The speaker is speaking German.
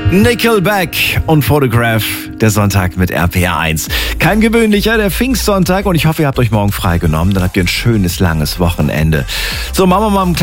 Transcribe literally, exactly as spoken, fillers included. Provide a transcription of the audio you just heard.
Nickelback und Photograph, der Sonntag mit R P R eins. Kein gewöhnlicher, der Pfingstsonntag, und ich hoffe, ihr habt euch morgen freigenommen. Dann habt ihr ein schönes, langes Wochenende. So, machen wir mal einen